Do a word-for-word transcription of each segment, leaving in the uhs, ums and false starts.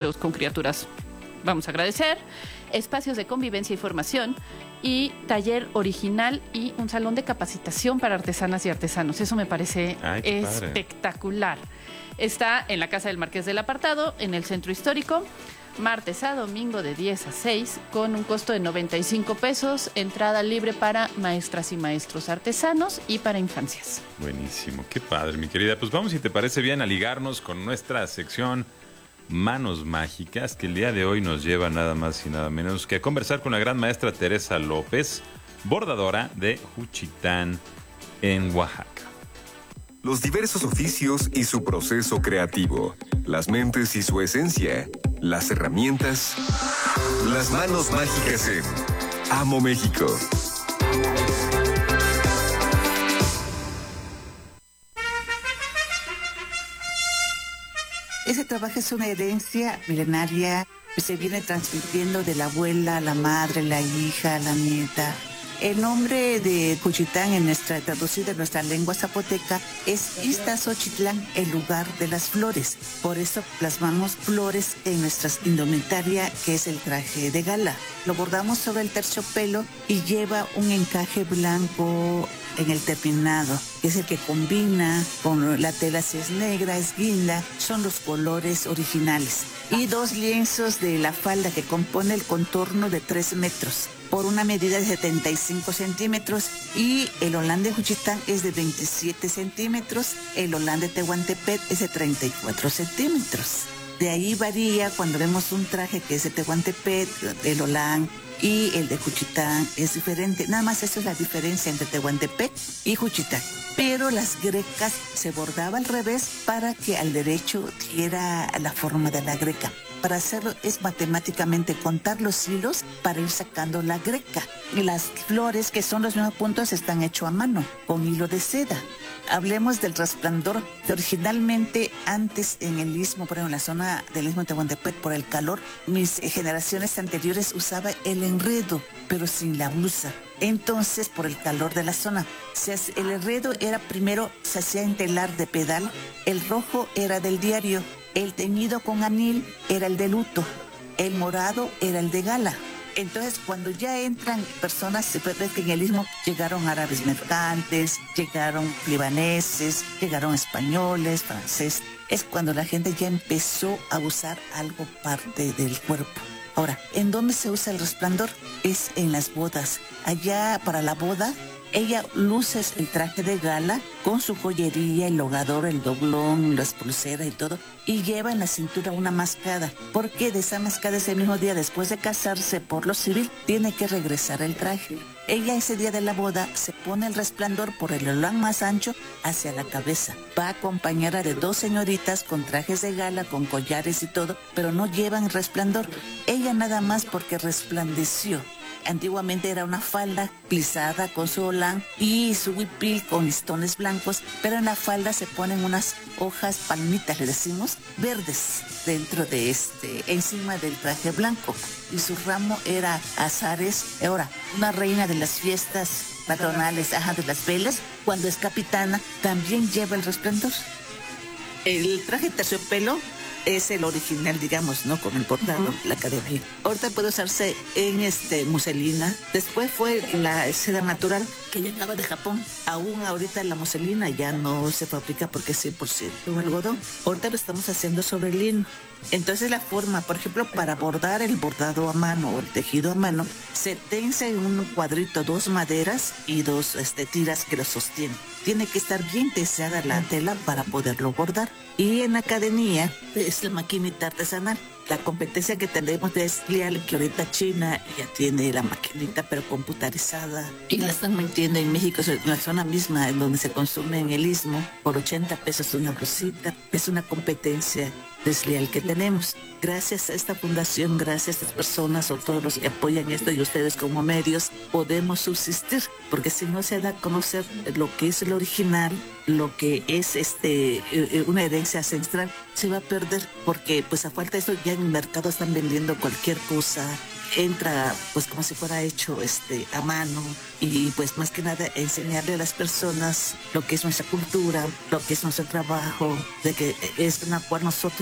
niñitos con criaturas, vamos a agradecer, espacios de convivencia y formación, y taller original y un salón de capacitación para artesanas y artesanos. Eso me parece Ay, qué espectacular. Está en la Casa del Marqués del Apartado, en el Centro Histórico, martes a domingo de diez a seis, con un costo de noventa y cinco pesos, entrada libre para maestras y maestros artesanos y para infancias. Buenísimo, qué padre, mi querida. Pues vamos, si te parece bien, a ligarnos con nuestra sección Manos Mágicas, que el día de hoy nos lleva nada más y nada menos que a conversar con la gran maestra Teresa López, bordadora de Juchitán en Oaxaca. Los diversos oficios y su proceso creativo, las mentes y su esencia, las herramientas, las manos mágicas en Amo México. Ese trabajo es una herencia milenaria que se viene transmitiendo de la abuela a la madre, la hija, la nieta. El nombre de Juchitán, en nuestra traducida en nuestra lengua zapoteca, es Iztazochitlán, el lugar de las flores. Por eso plasmamos flores en nuestra indumentaria, que es el traje de gala. Lo bordamos sobre el terciopelo y lleva un encaje blanco en el terminado, que es el que combina con la tela, si es negra, es guinda, son los colores originales. Y dos lienzos de la falda que compone el contorno de tres metros por una medida de setenta y cinco centímetros, y el olán de Juchitán es de veintisiete centímetros, el olán de Tehuantepec es de treinta y cuatro centímetros. De ahí varía cuando vemos un traje que es de Tehuantepec, el olán, y el de Juchitán es diferente. Nada más eso es la diferencia entre Tehuantepec y Juchitán. Pero las grecas se bordaba al revés para que al derecho diera la forma de la greca. Para hacerlo es matemáticamente contar los hilos para ir sacando la greca. Y las flores, que son los mismos puntos, están hechos a mano, con hilo de seda. Hablemos del resplandor. Originalmente, antes en el istmo, por ejemplo, en la zona del istmo de Tehuantepec, por el calor, mis generaciones anteriores usaban el enredo, pero sin la blusa. Entonces, por el calor de la zona, se hace, el enredo era primero, se hacía en telar de pedal, el rojo era del diario, el teñido con anil era el de luto, el morado era el de gala. Entonces, cuando ya entran personas, se puede ver que en el istmo llegaron árabes mercantes, llegaron libaneses, llegaron españoles, franceses. Es cuando la gente ya empezó a usar algo parte del cuerpo. Ahora, ¿en dónde se usa el resplandor? Es en las bodas. Allá para la boda, ella luce el traje de gala con su joyería, el logador, el doblón, las pulseras y todo, y lleva en la cintura una mascada, porque de esa mascada ese mismo día, después de casarse por lo civil, tiene que regresar el traje. Ella ese día de la boda se pone el resplandor por el olán más ancho hacia la cabeza. Va acompañada de dos señoritas con trajes de gala, con collares y todo, pero no llevan resplandor. Ella nada más porque resplandeció. Antiguamente era una falda plisada con su olán y su huipil con listones blancos, pero en la falda se ponen unas hojas, palmitas le decimos, verdes dentro de este, encima del traje blanco. Y su ramo era azares. Ahora, una reina de las fiestas patronales, ajá, de las velas, cuando es capitana, también lleva el resplandor. El traje terciopelo es el original, digamos, ¿no? Con el bordado, uh-huh. La academia. Ahorita puede usarse en este muselina. Después fue la seda natural que llegaba de Japón. Aún ahorita la muselina ya no se fabrica porque es cien por ciento algodón. Ahorita lo estamos haciendo sobre lino. Entonces la forma, por ejemplo, para bordar el bordado a mano o el tejido a mano, se tensa en un cuadrito dos maderas y dos este, tiras que lo sostienen. Tiene que estar bien tensada la tela para poderlo bordar. Y en la academia es la maquinita artesanal. La competencia que tenemos de Eslial, que ahorita China ya tiene la maquinita pero computarizada. Y la están metiendo en México, en la zona misma en donde se consume en el istmo, por ochenta pesos una blusita. Es una competencia desleal que tenemos. Gracias a esta fundación, gracias a estas personas o todos los que apoyan esto y ustedes como medios, podemos subsistir, porque si no se da a conocer lo que es el original, lo que es este una herencia ancestral, se va a perder, porque pues a falta de eso ya en el mercado están vendiendo cualquier cosa, entra pues como si fuera hecho este a mano, y pues más que nada enseñarle a las personas lo que es nuestra cultura, lo que es nuestro trabajo, de que es en la cual nosotros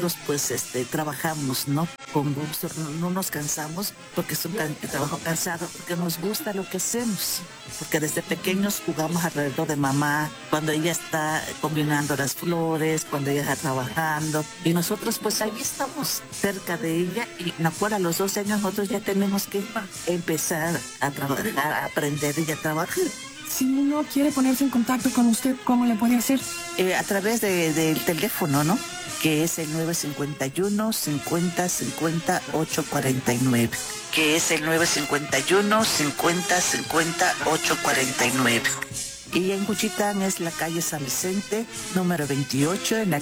nosotros pues este trabajamos, ¿no? Con gusto, no, no nos cansamos porque es un can- trabajo cansado, porque nos gusta lo que hacemos. Porque desde pequeños jugamos alrededor de mamá, cuando ella está combinando las flores, cuando ella está trabajando. Y nosotros pues ahí estamos cerca de ella y me acuerdo a los doce años nosotros ya tenemos que empezar a trabajar, a aprender y a trabajar. Si uno quiere ponerse en contacto con usted, ¿cómo le puede hacer? Eh, a través de, del teléfono, ¿no? Que es el nueve cinco uno, cincuenta, cincuenta, ocho cuarenta y nueve. Que es el nueve cinco uno, cincuenta, cincuenta, ocho cuarenta y nueve. Y en Juchitán es la calle San Vicente, número veintiocho, en la